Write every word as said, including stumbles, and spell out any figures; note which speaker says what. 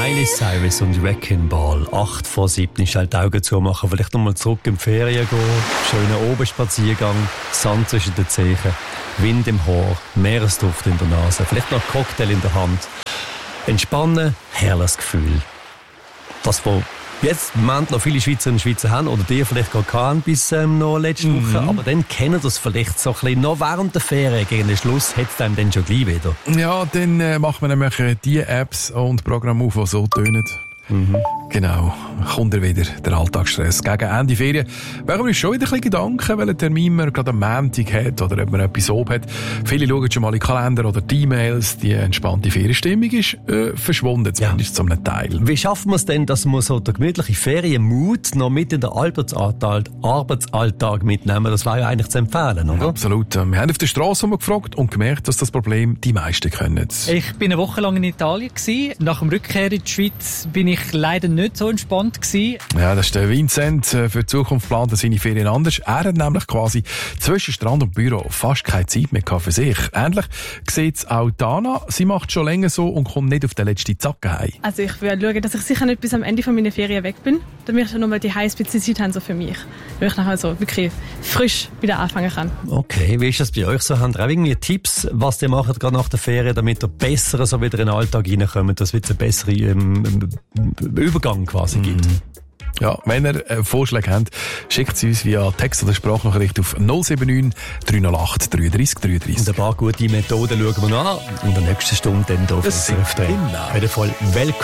Speaker 1: Miley Cyrus und Wrecking Ball. acht vor sieben ist halt die Augen zumachen. Vielleicht nochmal zurück in die Ferien gehen. Schöner Obenspaziergang. Sand zwischen den Zehen. Wind im Haar. Meeresduft in der Nase. Vielleicht noch ein Cocktail in der Hand. Entspannen. Herrliches Gefühl. Das, was jetzt im Moment noch viele Schweizer und Schweizer haben, oder die vielleicht gar keinen bis ähm, noch letzte
Speaker 2: Mhm.
Speaker 1: Woche, aber dann kennen das vielleicht so ein bisschen noch während der Ferien. Gegen den Schluss hat es einem dann schon gleich wieder.
Speaker 2: Ja, dann äh, macht man nämlich äh, die Apps und Programme auf, die so tönen.
Speaker 1: Mhm.
Speaker 2: Genau, kommt er wieder, der Alltagsstress. Gegen Ende Ferien machen wir uns schon wieder ein bisschen Gedanken, welchen Termin man gerade am Montag hat oder ob man etwas oben hat. Viele schauen schon mal in den Kalender oder die E-Mails. Die entspannte Ferienstimmung ist äh, verschwunden, zumindest ja. zum Teil.
Speaker 1: Wie schaffen wir es denn, dass wir so den gemütlichen Ferienmut noch mit in den Arbeitsalltag, Arbeitsalltag mitnehmen? Das wäre ja eigentlich zu empfehlen, oder?
Speaker 2: Ja, absolut. Wir haben auf der Straße mal gefragt und gemerkt, dass das Problem die meisten können.
Speaker 3: Ich bin eine Woche lang in Italien gewesen. Nach dem Rückkehr in die Schweiz bin ich leider nicht so entspannt gewesen.
Speaker 2: Ja, das ist der Vincent. Für die Zukunft plant er seine Ferien anders. Er hat nämlich quasi zwischen Strand und Büro fast keine Zeit mehr für sich. Ähnlich sieht es auch Dana. Sie macht schon länger so und kommt nicht auf den letzten Zacken heim.
Speaker 4: Also ich will schauen, dass ich sicher nicht bis am Ende von meiner Ferien weg bin, damit ich dann nochmal die heiße bisschen Zeit habe so für mich. Damit ich nachher so wirklich frisch wieder anfangen kann.
Speaker 1: Okay, wie ist das bei euch so? Habt ihr auch irgendwie Tipps, was ihr macht gerade nach der Ferien, damit ihr besser so wieder in den Alltag reinkommt, dass es einen besseren ähm, Übergang quasi gibt?
Speaker 2: Mhm. Ja, wenn ihr äh, Vorschläge habt, schickt sie uns via Text oder Sprachnachricht auf null sieben neun, drei null acht, drei drei drei drei.
Speaker 1: Und ein paar gute Methoden schauen wir noch an in der nächsten Stunde dann hier auf
Speaker 2: Das
Speaker 1: S R F drei.
Speaker 2: genau.
Speaker 1: Auf jeden Fall, welcome.